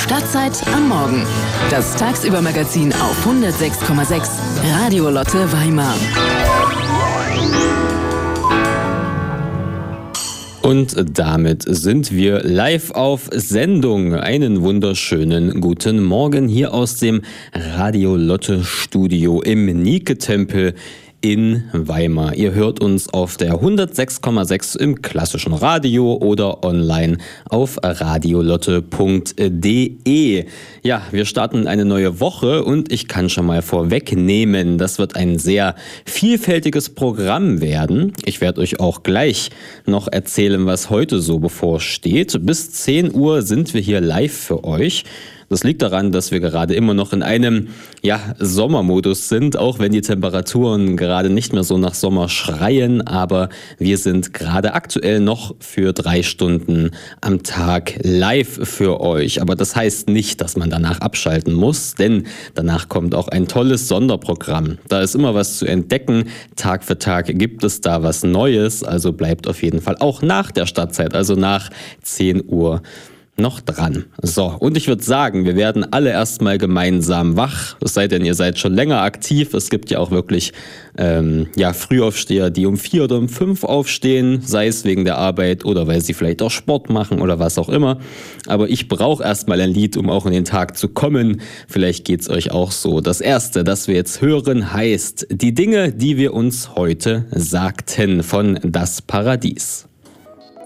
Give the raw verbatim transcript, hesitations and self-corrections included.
Stadtzeit am Morgen. Das Tagsüber-Magazin auf hundertsechs Komma sechs Radio Lotte Weimar. Und damit sind wir live auf Sendung. Einen wunderschönen guten Morgen hier aus dem Radio Lotte Studio im Nike-Tempel in Weimar. Ihr hört uns auf der hundertsechs Komma sechs im klassischen Radio oder online auf radiolotte punkt de. Ja, wir starten eine neue Woche und ich kann schon mal vorwegnehmen, das wird ein sehr vielfältiges Programm werden. Ich werde euch auch gleich noch erzählen, was heute so bevorsteht. Bis zehn Uhr sind wir hier live für euch. Das liegt daran, dass wir gerade immer noch in einem ja, Sommermodus sind, auch wenn die Temperaturen gerade nicht mehr so nach Sommer schreien, aber wir sind gerade aktuell noch für drei Stunden am Tag live für euch. Aber das heißt nicht, dass man danach abschalten muss, denn danach kommt auch ein tolles Sonderprogramm. Da ist immer was zu entdecken. Tag für Tag gibt es da was Neues, also bleibt auf jeden Fall auch nach der Stadtzeit, also nach zehn Uhr, noch dran. So, und ich würde sagen, wir werden alle erstmal gemeinsam wach, es sei denn, ihr seid schon länger aktiv. Es gibt ja auch wirklich ähm, ja, Frühaufsteher, die um vier oder um fünf aufstehen, sei es wegen der Arbeit oder weil sie vielleicht auch Sport machen oder was auch immer. Aber ich brauche erstmal ein Lied, um auch in den Tag zu kommen. Vielleicht geht's euch auch so. Das erste, das wir jetzt hören, heißt Die Dinge, die wir uns heute sagten von Das Paradies.